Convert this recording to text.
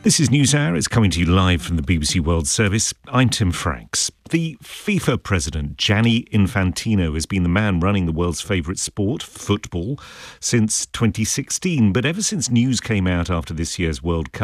This is NewsHour. It's coming to you live from the BBC World Service. I'm Tim Franks. The FIFA president, Gianni Infantino, has been the man running the world's favourite sport, football, since 2016. But ever since news came out after this year's World Cup,